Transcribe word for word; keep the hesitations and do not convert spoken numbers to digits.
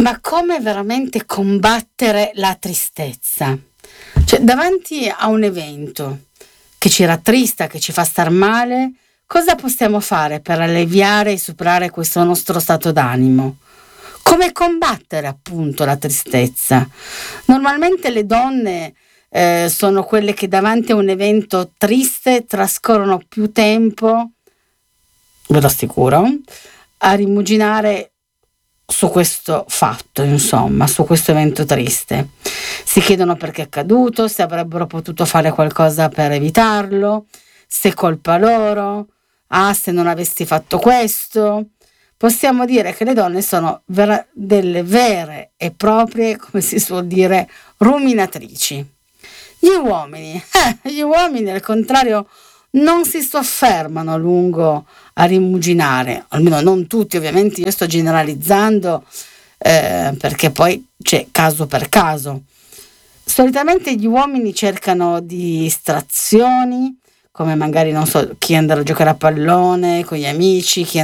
Ma come veramente combattere la tristezza? Cioè, davanti a un evento che ci rattrista, che ci fa star male, cosa possiamo fare per alleviare e superare questo nostro stato d'animo? Come combattere appunto la tristezza? Normalmente le donne eh, sono quelle che davanti a un evento triste trascorrono più tempo, ve lo assicuro, a rimuginare su questo fatto, insomma, su questo evento triste. Si chiedono perché è accaduto, se avrebbero potuto fare qualcosa per evitarlo, se è colpa loro, ah, se non avessi fatto questo. Possiamo dire che le donne sono vera- delle vere e proprie, come si suol dire, ruminatrici. Gli uomini, eh, gli uomini al contrario non si soffermano a lungo a rimuginare, almeno non tutti, ovviamente io sto generalizzando eh, perché poi c'è caso per caso. Solitamente gli uomini cercano distrazioni, come magari non so, chi andare a giocare a pallone con gli amici, chi